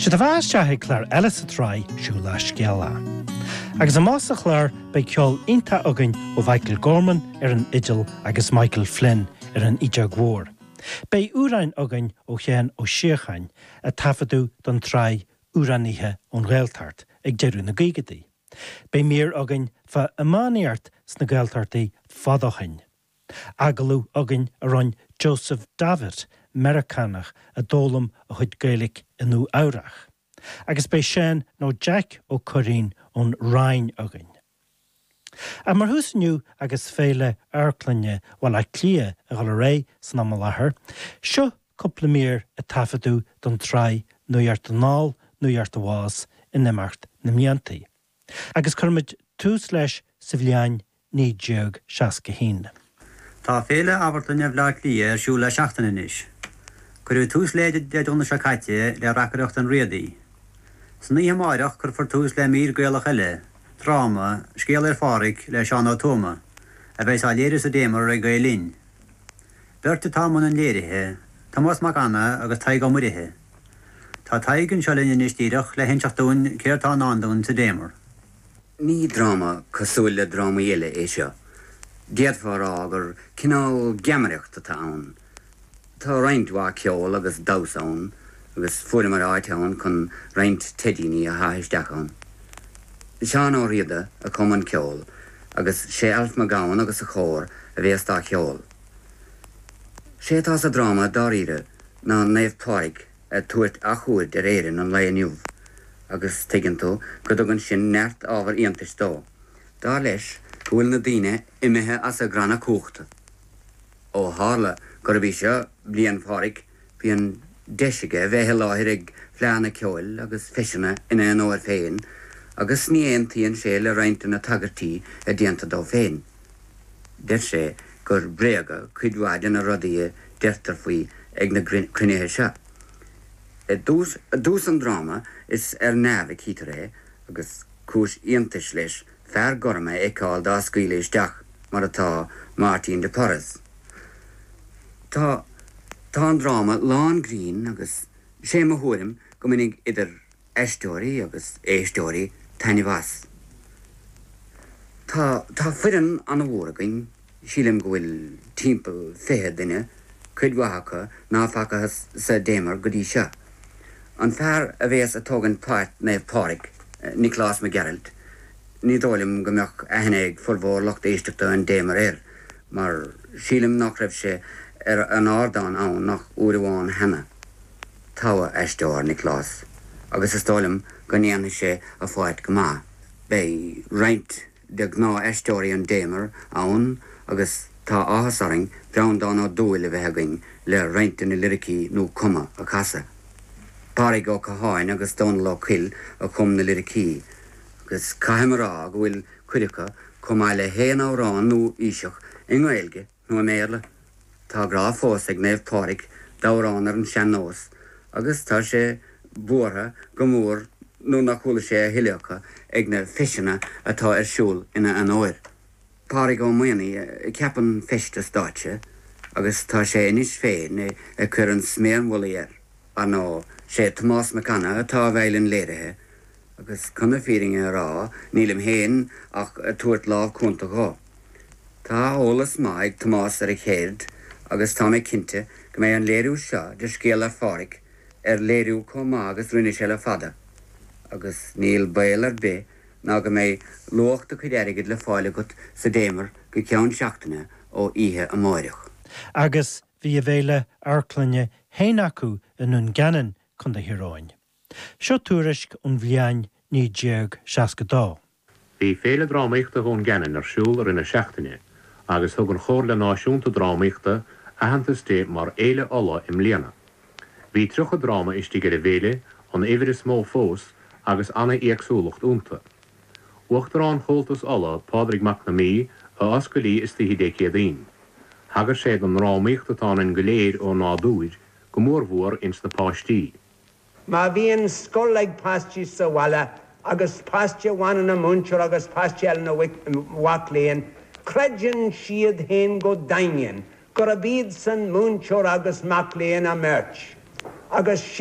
Si a bhaiste chláir eile sa tráid siúla scéala. Agus am más a chláir be ceol ionta againn ó Michael Gorman an idill agus Michael Flynn an ide Mhór. Bei úrain againn ó chéan ó Síochain a tafadú don tráid úraníthe ón Ghaeltart ag deireadh na Gaeilgeadaí. Bei mír againn fa amáníart sna Gaeltartaí fadachain. Agalú againn a ron Joseph David Americanach a dólam a chud Gaelic inú áireach. Agus bei Sean nó Jack ó Corín ón Rhine againn. A mar húsniu agus féile airclanne bhil a clia a gal ré san am láthair, seo cúpla mír a tafadú don tráid nuart an nál, nuart a bhás in imirt na miantaí. Agus churmid tús leis sa bhliain ní deag seasca hín. Tá féile abartainne bhlá clia siúla seachtainna inis. Curú tús léide deadúna se caite le racaireacht an riadaí. San ní hamáireach cur for tús le mír gaelach eile, tráma, scéal fáric le Seán Ó Tuama, a bheits a léiris a démar a Gaelín. Berta táman an léirithe, Thomas Macana agus taig ó muirithe. Tá taigann se linn istíireach le hinseachtún céirtá nándún sa démar. Ní drama cosúil le drama eile é seo. Déadmhárá gur cinál geamaireachta tán. Tá roinntmhá ceol agus dásamhain agus fuair áiteáin chun roinnt tedíní a thaisteachán. Seán Ó Riada a cumann ceol agus sé alf me gáin agus a chóir a bhés tá ceol. Sé tá sa drama dáíre ná néamh páig a tuairt a chuaid ar éireann an leaniuh agus tuigintú go dtugann sin neart ábhar íontais dó. Dá leis bhfuil na daoine imithe as a granna cúchta. Ó hála gur bhí seo bliain páric bhíon deisige bheithe láthir ag phleanna ceoil agus fiisina ina an óir féin, agus ní aontaíonn sé le roinnt na tagartí a déanta dó féin. Deir sé gur bréaga cuidhhaid na rudaí deirtar faoi ag na cruinnithe seo. Dús an drama is ar neamh cítar é agus cúis íontais leis fear gorma éáil dá scaoile isteach mar atá Martin de Porres. Tá an drama lán Green agus sé mo thuairim go minic idir éistóirí agus éistóirí taine bhas. Tá firan an bhóragainn sílim go bhfuil timpeall féthe duine cuidmhacha náfachachas sa démar go dtí seo. An fear a bhés atógann páirt néamh páric, Nicholas McGarrett, ní dólim go mbeadh aithne ag fullmhór lucht éisteachta an démar air, mar sílim nach raibh sé ar an ardán ann nach uairháin hena. Táha éisteoir Nicholas, agus is dólim go ndéanana sé a fáid go maith. Bei roinnt de gná éisteoirí an démar ann agus tá áhasaring brean dá ná dúil a bheith againn le roinnt na liricí nó cuma a casa. Páraigh ó caháin agus dón lá cuil a chum na liricí, agus caithemará go bhfuil cuideacha cumáil le héan árán nó íseach i Gaeilge nó a méarla. Tá grá fós ag néamh páric dárán ar an seanós, agus tá sé buartha go mór nó nach chuala sé hiileacha ag na fiisina atá ar siúl ina an óir. Páraigh ó muoine ceapan feiste stáitse, agus tá sé inis féin a chur an sméarmholaí ar nó sé Tomás Macana atá bhéilinn léirithe, agus chuna fíringe rá nílim héin ach tuairt lámh cúnta gá. Tá ólas maith Tomás ar a chéad agus tá mé cinnte go mé an léiriú seo de scéal ar fáric ar léiriú comá agus rinne sé le fada. Agus níl bail ar bé ná go mé luachta chuid airigid le fáile go sa démar go ceann seachtaine ó ihe a máireach. Agus bhí a bhéile airclanne héin acu inún ganan chun de hiráin. Seo túrisc ón bhliain ní deag seasca dá. Bhí féile drámaíochta ón ganan ar siúl ar ina seachtaine, agus thugann chóir le náisiúnta drámaíochta ahantas té mar éile ola im léana. Bhí trocha dráma istí gur a bhéile an éidir is mó fós agus anna éagsúlacht únta. Uachtarrán chultas ola Pádraig McNamee a oscailí is tihí dé céadaín. Hagar sé an rámaíochta tá an goléir ó nádúid go mórmhór ins na páistí. Má bhíon scollaigh páistí sa bhalla agus páiste bhaine na múnseir agus páiste eile na bhaicléin, creidjin siad héin go daingean, gur a bíd san múnseir agus macléin a mirt. Agus